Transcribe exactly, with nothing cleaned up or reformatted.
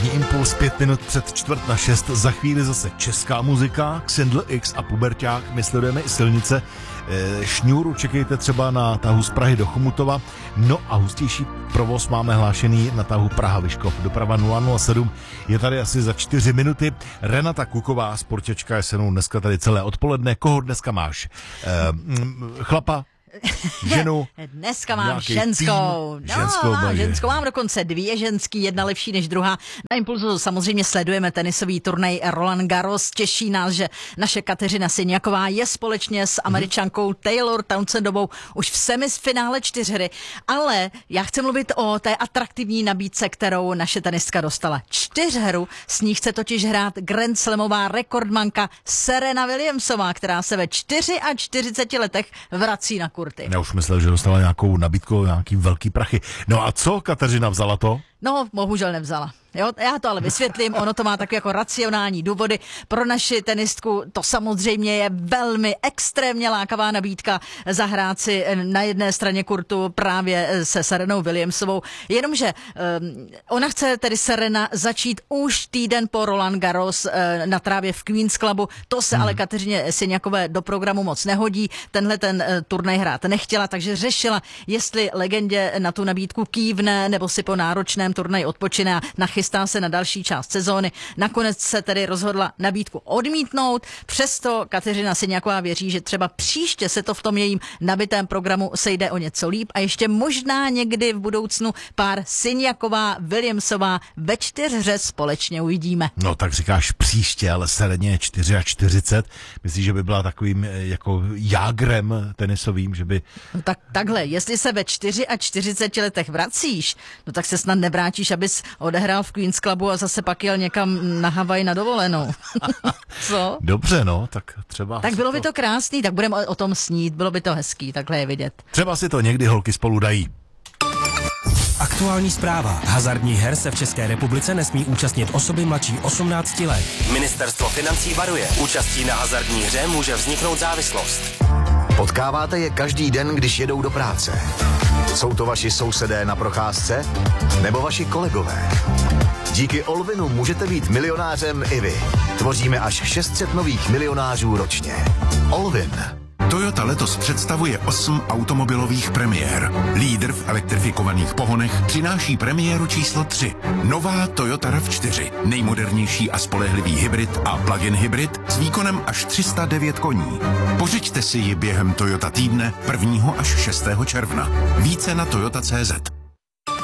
Ranní impuls, pět minut před čtvrt na šest, za chvíli zase česká muzika, Xindl X a Puberťák, my sledujeme i silnice. E, šňůru čekejte třeba na tahu z Prahy do Chomutova, no a hustější provoz máme hlášený na tahu Praha-Vyškov. Doprava nula nula sedm je tady asi za čtyři minuty. Renata Kuková, sportěčka, je se mnou dneska tady celé odpoledne. Koho dneska máš? E, chlapa? Ženu? Dneska mám ženskou. Tým. No, ženskou, mám ženskou, mám dokonce dvě ženský, jedna lepší než druhá. Na Impulzu samozřejmě sledujeme tenisový turnaj Roland Garros. Těší nás, že naše Kateřina Syňaková je společně s Američankou Taylor Townsendovou už v semifinále čtyřhry. Ale já chci mluvit o té atraktivní nabídce, kterou naše tenistka dostala. Čtyřhru, s ní chce totiž hrát Grand Slamová rekordmanka Serena Williamsová, která se ve čtyřiceti čtyři letech vrací na kurty. Já už myslel, že dostala nějakou nabídku, nějaký velký prachy. No a co Kateřina vzala to? No, bohužel nevzala. Jo, já to ale vysvětlím, ono to má takové jako racionální důvody. Pro naši tenistku to samozřejmě je velmi extrémně lákavá nabídka zahrát si na jedné straně kurtu právě se Serenou Williamsovou. Jenomže um, ona chce tedy Serena začít už týden po Roland Garros uh, na trávě v Queen's Clubu. To se hmm. ale Kateřině Syňakové do programu moc nehodí. Tenhle ten uh, turnaj hrát nechtěla, takže řešila, jestli legendě na tu nabídku kývne, nebo si po náročném turnaji odpočine a nachystá se na další část sezóny. Nakonec se tedy rozhodla nabídku odmítnout, přesto Kateřina Syňaková věří, že třeba příště se to v tom jejím nabitém programu sejde o něco líp a ještě možná někdy v budoucnu pár Syňaková Williamsová ve čtyřhře společně uvidíme. No tak říkáš příště, ale Sereně je čtyřicet čtyři. Myslíš, že by byla takovým jako jágrem tenisovým, že by... No tak takhle, jestli se ve čtyřiceti čtyři letech vracíš, no tak se snad nevrátíš, abys odehrál v Queen's Clubu a zase pak jel někam na Havaj na dovolenou. Co? Dobře, no, tak třeba... Tak bylo by to krásný, tak budeme o tom snít, bylo by to hezký, takhle je vidět. Třeba si to někdy holky spolu dají. Aktuální zpráva. Hazardních her se v České republice nesmí účastnit osoby mladší osmnácti let. Ministerstvo financí varuje. Účastí na hazardní hře může vzniknout závislost. Potkáváte je každý den, když jedou do práce. Jsou to vaši sousedé na procházce? Nebo vaši kolegové? Díky Olvinu můžete být milionářem i vy. Tvoříme až šest set nových milionářů ročně. Olvin. Toyota letos představuje osm automobilových premiér. Lídr v elektrifikovaných pohonech přináší premiéru číslo tři. Nová Toyota RAV čtyři. Nejmodernější a spolehlivý hybrid a plug-in hybrid s výkonem až tři sta devět koní. Pořiďte si ji během Toyota týdne prvního až šestého června. Více na toyota tečka cé zet.